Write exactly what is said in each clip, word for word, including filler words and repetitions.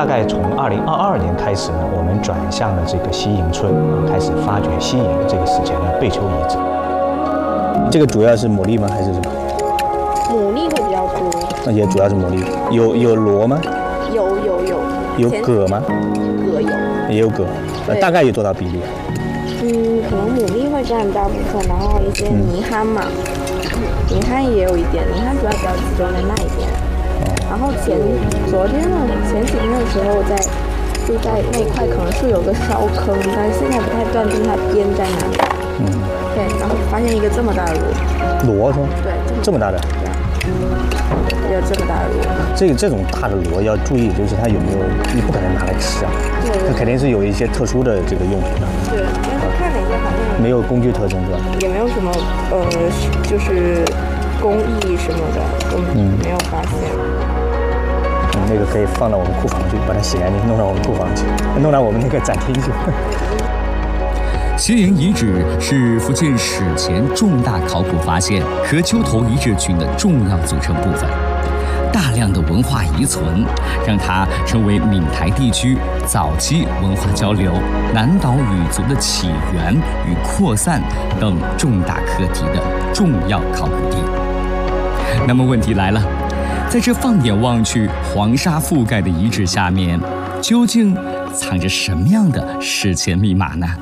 大概从二零二二年开始呢，我们转向了这个西营村啊，开始发掘西营这个史前的贝丘遗址。 这个主要是牡蛎吗？还是什么？ 牡蛎会比较多。 那也主要是牡蛎。有有螺吗？ 有有有。 有蛤吗？ 蛤有。 也有蛤。呃，大概有多少比例？ 嗯，可能牡蛎会占大部分，然后一些泥蛤嘛，泥蛤也有一点，泥蛤主要比较集中在那一边。然后前昨天呢，前几天的时候在就在那一块可能是有个烧坑，但是现在不太断定它边在哪里。 嗯。 对，然后发现一个这么大的螺。 螺是吗？ 对， 这么大的。 对，有这么大的螺。 这个这种大的螺要注意，就是它有没有，你不可能拿来吃啊。 对。 它肯定是有一些特殊的这个用途的。 对，但是看了一下，好像没有工具特征是吧？ 也没有什么呃，就是工艺什么的，我们没有发现。 嗯，那个可以放到我们库房去，把它洗干净，弄到我们库房去，弄到我们那个展厅去。 西营遗址是福建史前重大考古发现和丘头遗址群的重要组成部分，大量的文化遗存，让它成为闽台地区早期文化交流、南岛语族的起源与扩散等重大课题的重要考古地。那么问题来了，在这放眼望去黄沙覆盖的遗址下面，究竟藏着什么样的史前密码呢？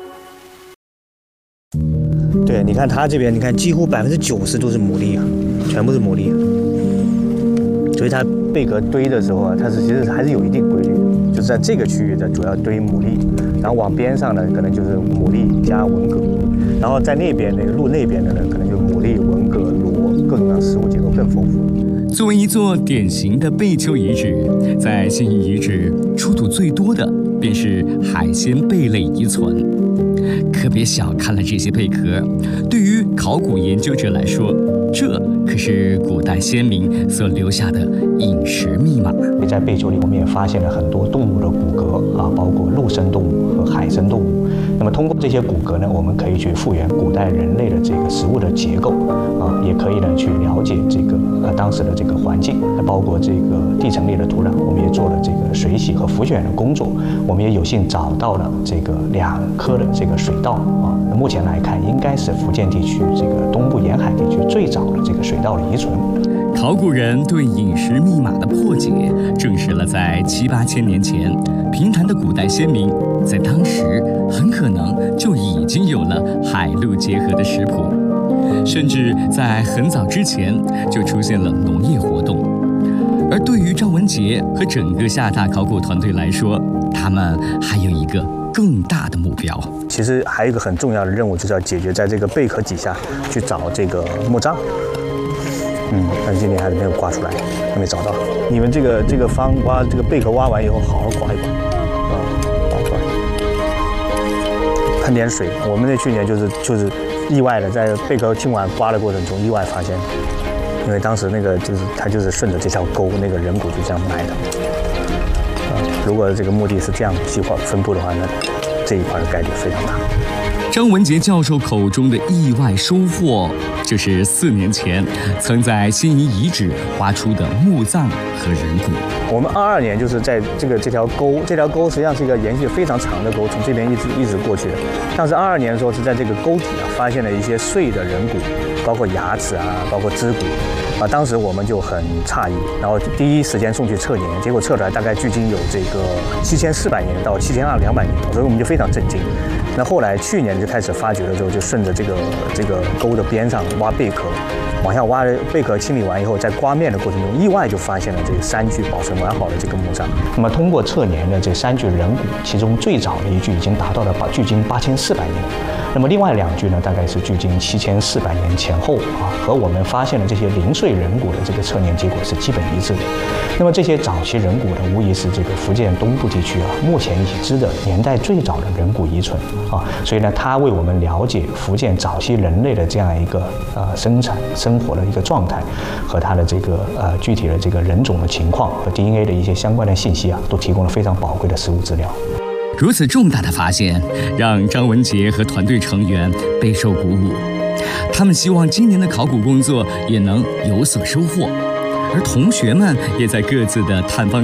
对，你看它这边，你看几乎百分之九十都是牡蛎啊，全部是牡蛎。所以它贝壳堆的时候啊，它是其实还是有一定规律的，就是在这个区域的主要堆牡蛎，然后往边上呢可能就是牡蛎加文蛤，然后在那边那个路那边的呢可能就牡蛎、文蛤、螺，各种各样食物结构更丰富。 作为一座典型的贝丘遗址，在西营遗址出土最多的便是海鲜贝类遗存。可别小看了这些贝壳，对于考古研究者来说，这可是古代先民所留下的饮食密码。 在贝丘里，我们也发现了很多动物的骨骼啊，包括陆生动物和海生动物。那么通过这些骨骼呢，我们可以去复原古代人类的这个食物的结构啊，也可以呢去了解这个呃当时的这个环境，包括这个地层里的土壤。我们也做了这个水洗和浮选的工作，我们也有幸找到了这个两颗的这个水稻啊。目前来看，应该是福建地区这个东部沿海地区最早的这个水稻的遗存。 考古人对饮食密码的破解，证实了在七八千年前，平潭的古代先民在当时很可能就已经有了海陆结合的食谱，甚至在很早之前就出现了农业活动。而对于赵文杰和整个厦大考古团队来说，他们还有一个更大的目标。 其实还有一个很重要的任务，就是要解决在这个贝壳底下去找这个墓葬。嗯，但是今年还是没有刮出来，还没找到。你们这个这个方挖这个贝壳挖完以后，好好刮一刮，啊，好好刮，喷点水。我们那去年就是就是意外的在贝壳清完刮的过程中意外发现，因为当时那个就是它就是顺着这条沟，那个人骨就这样埋的。啊，如果这个墓地是这样细化分布的话，那这一块的概率非常大。 张文杰教授口中的意外收获，就是四年前曾在西营遗址挖出的墓葬和人骨。 我们二二年就是在这个这条沟，这条沟实际上是一个延续非常长的沟，从这边一直一直过去的。当时二二年的时候是在这个沟底啊发现了一些碎的人骨，包括牙齿啊，包括肢骨。啊，当时我们就很诧异，然后第一时间送去测年，结果测出来大概距今有这个七千四百年到七千二两百年，所以我们就非常震惊。那后来去年就开始发掘的时候，就顺着这个这个沟的边上挖贝壳，往下挖贝壳清理完以后，在刮面的过程中，意外就发现了这个三具保存完好的这个墓葬。 那么通过测年的这三具人骨，其中最早的一具已经达到了距今八千四百年，那么另外两具呢，大概是距今七千四百年前后啊，和我们发现的这些零碎人骨的这个测年结果是基本一致的。那么这些早期人骨呢，无疑是这个福建东部地区啊目前已知的年代最早的人骨遗存啊，所以呢，它为我们了解福建早期人类的这样一个呃生产生活的一个状态，和它的这个呃具体的这个人种的情况和 D N A 的一些相关的信息啊，都提供了非常宝贵的实物资料。 如此重大的发现，让张文杰和团队成员备受鼓舞。他们希望今年的考古工作也能有所收获，而同学们也在各自的探访